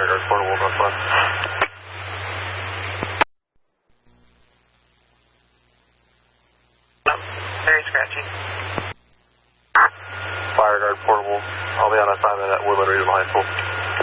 Fireguard Portable Northwest. Very scratchy. Fireguard Portable. I'll be on assignment at Woodland Regional High School.